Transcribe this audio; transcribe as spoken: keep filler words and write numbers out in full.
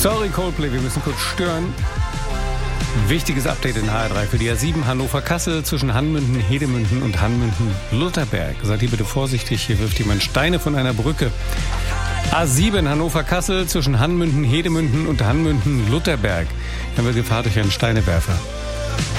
Sorry Coldplay, wir müssen kurz stören. Wichtiges Update in H R drei für die A sieben Hannover-Kassel zwischen Hanmünden, Hedemünden und Hanmünden-Lutherberg. Seid ihr bitte vorsichtig, hier wirft jemand Steine von einer Brücke. A sieben Hannover-Kassel zwischen Hanmünden, Hedemünden und Hanmünden-Lutherberg. Dann wird Gefahr durch einen Steinewerfer.